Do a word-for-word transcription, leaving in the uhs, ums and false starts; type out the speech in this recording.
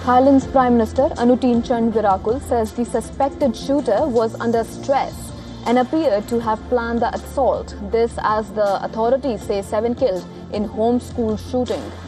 Thailand's Prime Minister Anutin Charnvirakul says the suspected shooter was under stress and appeared to have planned the assault. This as the authorities say seven killed in home school shooting.